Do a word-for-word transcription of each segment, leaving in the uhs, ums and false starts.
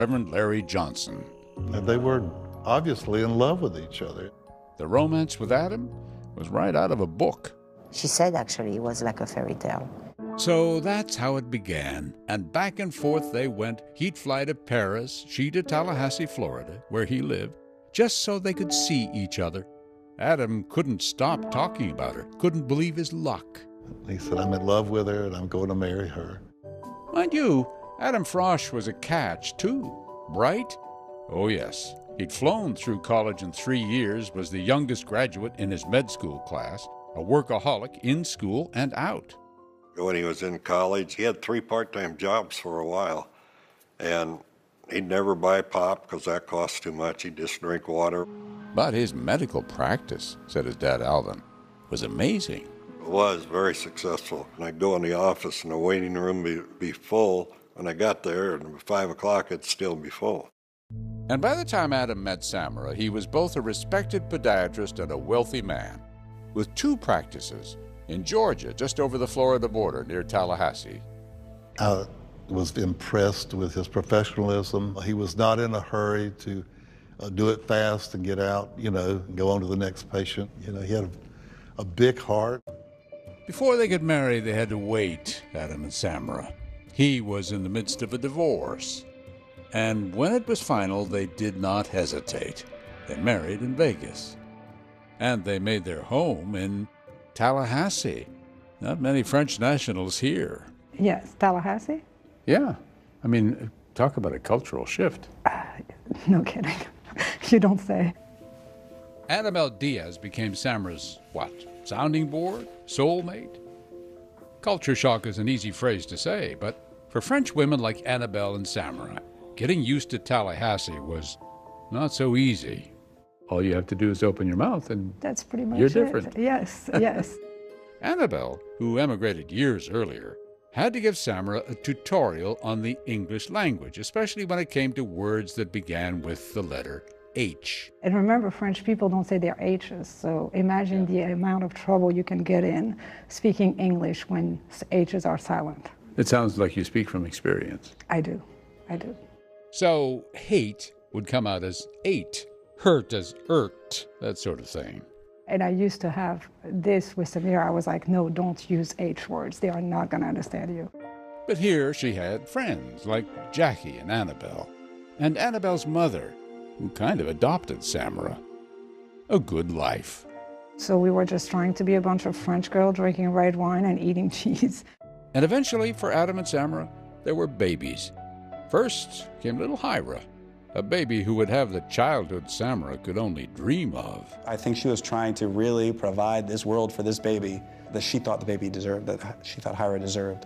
Reverend Larry Johnson. And they were obviously in love with each other. The romance with Adam was right out of a book. She said, actually, it was like a fairy tale. So that's how it began, and back and forth they went. He'd fly to Paris, she to Tallahassee, Florida, where he lived, just so they could see each other. Adam couldn't stop talking about her, couldn't believe his luck. He said, I'm in love with her and I'm going to marry her. Mind you, Adam Frosch was a catch, too. Bright? Oh, yes. He'd flown through college in three years, was the youngest graduate in his med school class, a workaholic in school and out. When he was in college, he had three part-time jobs for a while, and he'd never buy pop because that costs too much. He'd just drink water. But his medical practice, said his dad Alvin, was amazing. It was very successful. And I'd go in the office and the waiting room be, be full. When I got there at five o'clock, it'd still be full. And by the time Adam met Samara, he was both a respected podiatrist and a wealthy man, with two practices in Georgia, just over the Florida border near Tallahassee. I was impressed with his professionalism. He was not in a hurry to uh, do it fast and get out, you know, and go on to the next patient. You know, he had a, a big heart. Before they could marry, they had to wait, Adam and Samara. He was in the midst of a divorce. And when it was final, they did not hesitate. They married in Vegas. And they made their home in Tallahassee. Not many French nationals here. Yes, Tallahassee? Yeah. I mean, talk about a cultural shift. Uh, no kidding. You don't say. Annabelle Diaz became Samara's, what, sounding board? Soulmate? Culture shock is an easy phrase to say, but for French women like Annabelle and Samara, getting used to Tallahassee was not so easy. All you have to do is open your mouth and That's pretty much you're it. different. Yes, yes. Annabelle, who emigrated years earlier, had to give Samara a tutorial on the English language, especially when it came to words that began with the letter H. And remember, French people don't say their H's, so imagine yeah. the amount of trouble you can get in speaking English when H's are silent. It sounds like you speak from experience. I do, I do. So hate would come out as ate, hurt as irked, that sort of thing. And I used to have this with Samira. I was like, no, don't use H words. They are not going to understand you. But here she had friends like Jackie and Annabelle, and Annabelle's mother, who kind of adopted Samara. A good life. So we were just trying to be a bunch of French girls drinking red wine and eating cheese. And eventually, for Adam and Samara, there were babies. First came little Hyra, a baby who would have the childhood Samara could only dream of. I think she was trying to really provide this world for this baby that she thought the baby deserved, that she thought Hyra deserved.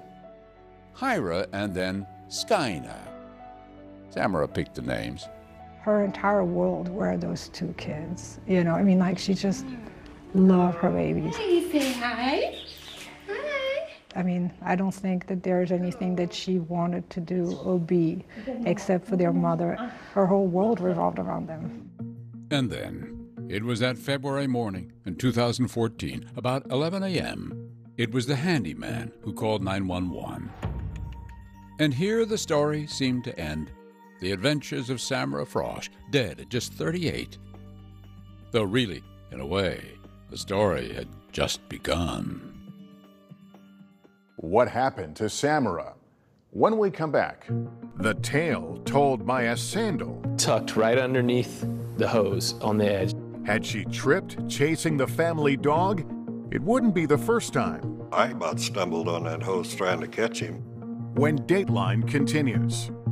Hyra and then Skyna. Samara picked the names. Her entire world were those two kids. You know, I mean, like, she just loved her babies. Hey, say hi. Hi. I mean, I don't think that there's anything that she wanted to do or be except for their mother. Her whole world revolved around them. And then, it was that February morning in two thousand fourteen, about eleven a.m., it was the handyman who called nine one one. And here the story seemed to end. The adventures of Samara Frosch, dead at just thirty-eight. Though really, in a way, the story had just begun. What happened to Samara? When we come back, the tale told by a sandal. Tucked right underneath the hose on the edge. Had she tripped chasing the family dog? It wouldn't be the first time. I about stumbled on that hose trying to catch him. When Dateline continues.